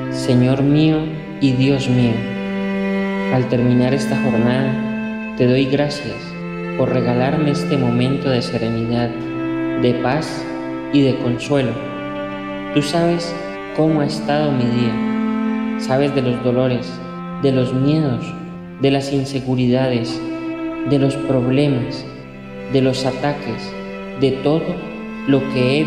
Señor mío y Dios mío, al terminar esta jornada, te doy gracias por regalarme este momento de serenidad, de paz y de consuelo. Tú sabes cómo ha estado mi día, sabes de los dolores, de los miedos, de las inseguridades, de los problemas, de los ataques, de todo lo que he